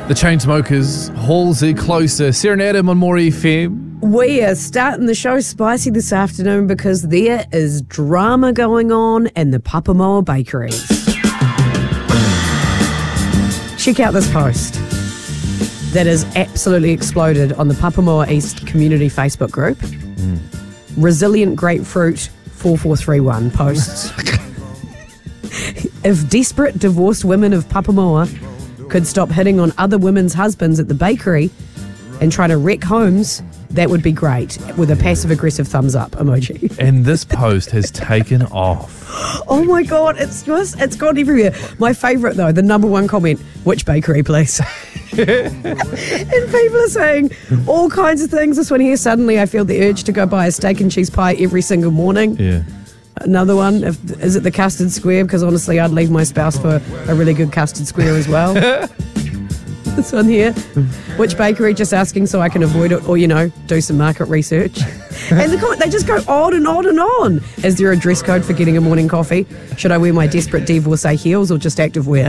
The Chainsmokers, Halsey, Closer, Sarah and Adam on More FM. We are starting the show spicy this afternoon because there is drama going on in the Papamoa bakeries. Check out this post that has absolutely exploded on the Papamoa East Community Facebook group. Resilient Grapefruit 4431 posts. If desperate divorced women of Papamoa could stop hitting on other women's husbands at the bakery and try to wreck homes, that would be great, with a passive-aggressive thumbs-up emoji. And this post has taken off. Oh my God, it's gone everywhere. My favourite, though, the number one comment, which bakery, please? And people are saying all kinds of things. This one here, suddenly I feel the urge to go buy a steak and cheese pie every single morning. Yeah. Another one, is it the custard square? Because honestly, I'd leave my spouse for a really good custard square as well. This one here, which bakery? Just asking so I can avoid it or, do some market research. And they just go on and on and on. Is there a dress code for getting a morning coffee? Should I wear my desperate divorcee heels or just active wear?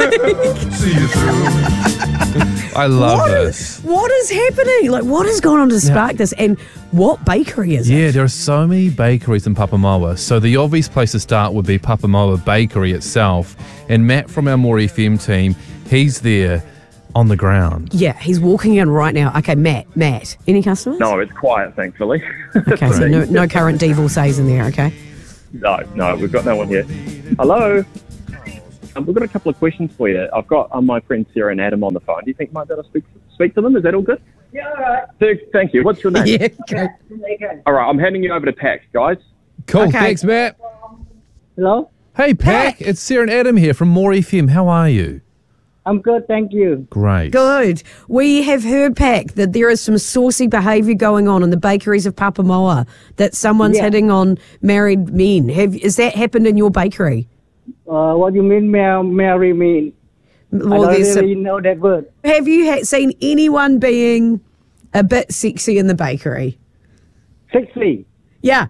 I love this. What is happening? What has gone on to spark this? And what bakery is it? Yeah, there are so many bakeries in Papamoa. So the obvious place to start would be Papamoa Bakery itself. And Matt from our More FM team, he's there on the ground. Yeah, he's walking in right now. Okay, Matt, any customers? No, it's quiet, thankfully. Okay, so no current divorcees in there, okay? No, we've got no one here. Hello? We've got a couple of questions for you. I've got my friend Sarah and Adam on the phone. Do you think you might be able to speak to them? Is that all good? Yeah, all right. Thank you. What's your name? Yeah, okay. All right, I'm handing you over to Pax, guys. Cool, Okay. thanks, Matt. Hello? Hey, Pac, it's Sarah and Adam here from More FM. How are you? I'm good, thank you. Great. Good. We have heard, Pac, that there is some saucy behaviour going on in the bakeries of Papamoa, that someone's hitting on married men. Has that happened in your bakery? What you mean marry me? Well, I there's don't really know that word. Have you seen anyone being a bit sexy in the bakery? Sexy? Yeah.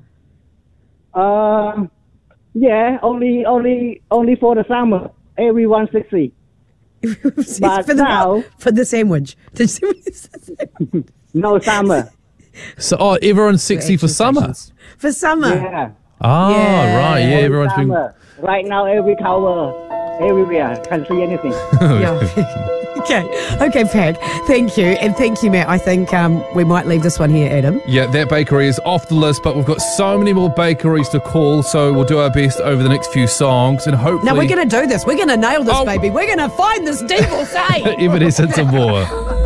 Yeah, only for the summer. Everyone's sexy. But now, for the sandwich. Did you see what he said? no summer. So, everyone's sexy for summer? For summer. Yeah. Oh, Yeah. right. Yeah, everyone's been... Summer. Right now, every cover, everywhere, can see anything. Yeah. Okay, Pac. Thank you. And thank you, Matt. I think we might leave this one here, Adam. Yeah, that bakery is off the list, but we've got so many more bakeries to call, so we'll do our best over the next few songs, and hopefully... No, we're going to do this. We're going to nail this, baby. We're going to find this divorcee. Evanescence and more.